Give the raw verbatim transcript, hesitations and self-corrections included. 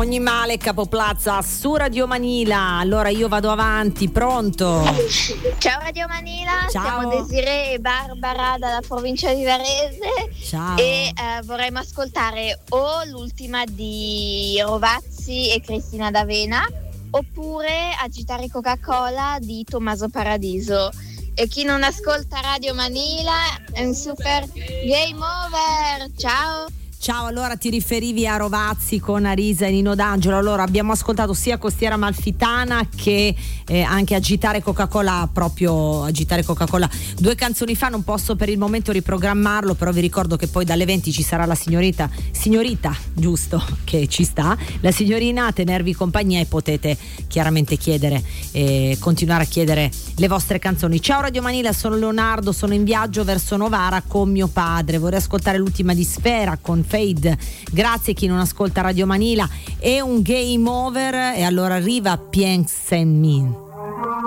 Ogni male Capoplaza su Radio Manila. Allora io vado avanti, pronto? Ciao Radio Manila, Ciao. siamo Desiree e Barbara dalla provincia di Varese. Ciao. E eh, vorremmo ascoltare o l'ultima di Rovazzi e Cristina D'Avena oppure Agitare Coca-Cola di Tommaso Paradiso. E chi non ascolta Radio Manila è un super game over. Ciao. Ciao, allora ti riferivi a Rovazzi con Arisa e Nino D'Angelo. Allora abbiamo ascoltato sia Costiera Amalfitana che eh, anche Agitare Coca-Cola, proprio Agitare Coca-Cola due canzoni fa. Non posso per il momento riprogrammarlo, però vi ricordo che poi dalle venti ci sarà la signorita, signorita, giusto, che ci sta, la signorina a tenervi compagnia e potete chiaramente chiedere, eh, continuare a chiedere le vostre canzoni. Ciao Radio Manila, sono Leonardo, sono in viaggio verso Novara con mio padre, vorrei ascoltare l'ultima di Sfera con Fade. Grazie chi non ascolta Radio Manila, è un game over e allora arriva Piensa en mí.